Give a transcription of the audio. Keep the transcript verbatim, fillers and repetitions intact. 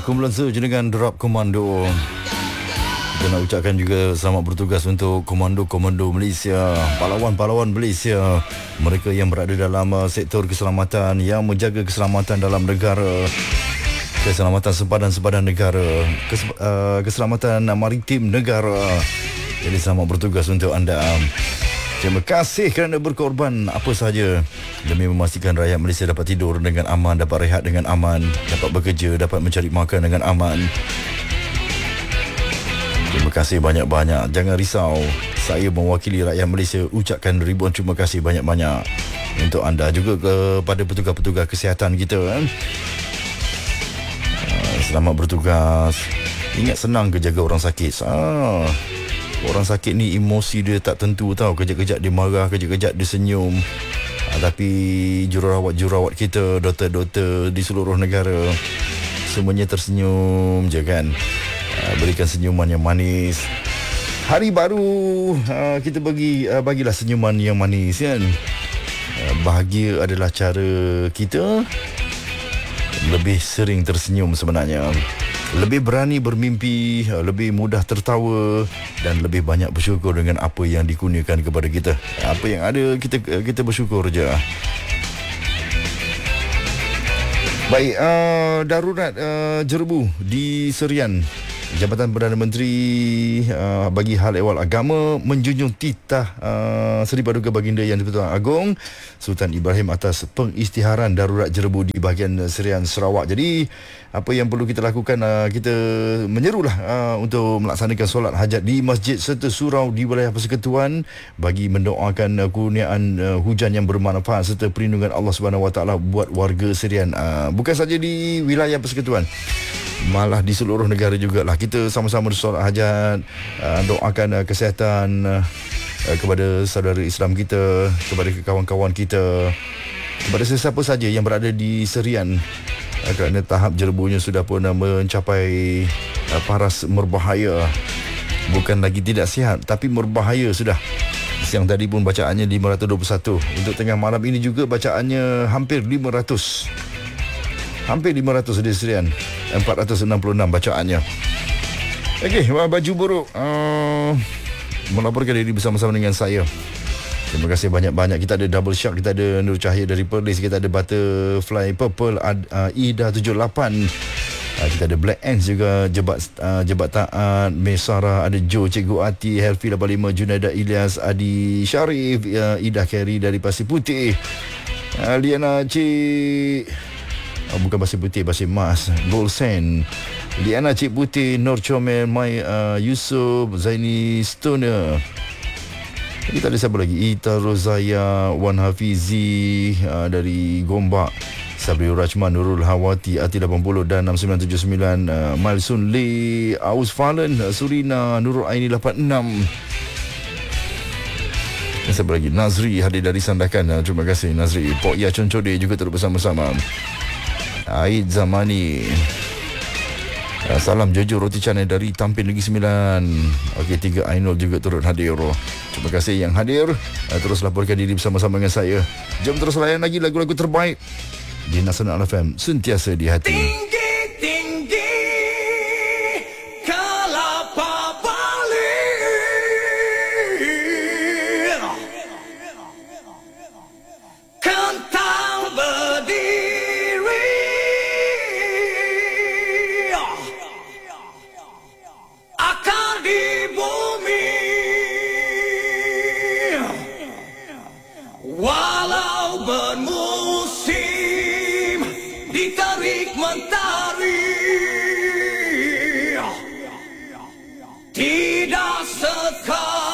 Kumpulan Search dengan Drop Komando. Kita nak ucapkan juga selamat bertugas untuk komando-komando Malaysia, pahlawan-pahlawan Malaysia, mereka yang berada dalam uh, sektor keselamatan, yang menjaga keselamatan dalam negara, keselamatan sempadan-sempadan negara, kes, uh, keselamatan maritim negara. Jadi selamat bertugas untuk anda. Terima kasih kerana berkorban apa sahaja demi memastikan rakyat Malaysia dapat tidur dengan aman, dapat rehat dengan aman, dapat bekerja, dapat mencari makan dengan aman. Terima kasih banyak-banyak. Jangan risau, saya mewakili rakyat Malaysia ucapkan ribuan terima kasih banyak-banyak untuk anda, juga kepada petugas-petugas kesihatan kita. Selamat bertugas. Ingat, senang ke jaga orang sakit. Ah, orang sakit ni emosi dia tak tentu tau. Kejap-kejap dia marah, kejap-kejap dia senyum. Ah, tapi jururawat-jururawat kita, doktor-doktor di seluruh negara, semuanya tersenyum je kan. Ah, berikan senyuman yang manis. Hari baru, ah, kita bagi ah, bagilah senyuman yang manis kan. Ah, bahagia adalah cara kita lebih sering tersenyum sebenarnya. Lebih berani bermimpi, lebih mudah tertawa dan lebih banyak bersyukur dengan apa yang dikurniakan kepada kita. Apa yang ada, kita kita bersyukur je. Baik, uh, darurat uh, Jerebu di Serian. Jabatan Perdana Menteri uh, bagi hal ehwal agama menjunjung titah uh, Seri Paduka Baginda Yang di-Pertuan Agong Sultan Ibrahim atas pengisytiharan darurat Jerebu di bahagian Serian Sarawak. Jadi apa yang perlu kita lakukan, uh, kita menyerulah uh, untuk melaksanakan solat hajat di masjid serta surau di wilayah Persekutuan bagi mendoakan uh, kurniaan uh, hujan yang bermanfaat serta perlindungan Allah Subhanahu Wa Taala buat warga Serian. Uh, bukan saja di wilayah Persekutuan, malah di seluruh negara jugalah. Kita sama-sama solat hajat, uh, doakan uh, kesihatan uh, kepada saudara Islam kita, kepada kawan-kawan kita, kepada sesiapa saja yang berada di Serian, uh, kerana tahap Jerebunya sudah pun uh, mencapai uh, paras merbahaya. Bukan lagi tidak sihat, tapi merbahaya sudah. Siang tadi pun bacaannya lima ratus dua puluh satu. Untuk tengah malam ini juga bacaannya hampir lima ratus. Hampir lima ratus di Serian. empat ratus enam puluh enam bacaannya. Okey, baju buruk uh, melaporkan diri bersama-sama dengan saya. Terima kasih banyak-banyak. Kita ada Double Shark, kita ada Nur Cahaya dari Perlis, kita ada Butterfly Purple, uh, Ida tujuh lapan. Uh, kita ada Black Ants juga, Jebat uh, Jebat Taat, Mesara, ada Joe, Cikgu Ati, Helfi lapan lima, Junaida Ilyas, Adi Syarif, uh, Ida Carey dari Pasir Putih, uh, Liana Cik, Oh, bukan Pasir Putih, Pasir Mas, Golsen, Liana Cik Putih, Nur Comel, Mai uh, Yusuf, Zaini Stoner. Kita ada siapa lagi? Ita Rozaya, Wan Hafizi uh, dari Gombak, Sabri Rajman, Nurul Hawati, Ati lapan puluh dan enam sembilan tujuh sembilan, uh, Malsun Lee, Aus Falen, Surina, Nurul Aini lapan enam. Siapa lagi? Nazri hadir dari Sandakan. Terima kasih Nazri. Pok Ya Concode juga terus bersama-sama. Aid Zamani, uh, salam Jojo Roti Canai dari Tampin Negeri Sembilan. Okey, tiga Ainul juga turut hadir. Terima kasih yang hadir. uh, Terus laporkan diri bersama-sama dengan saya. Jom terus layan lagi lagu-lagu terbaik di Nasional F M, sentiasa di hati. Tinggi, tinggi Kelapa Bali, kentang berdiri di bumi, walau bermusim ditarik mentari, tidak sekali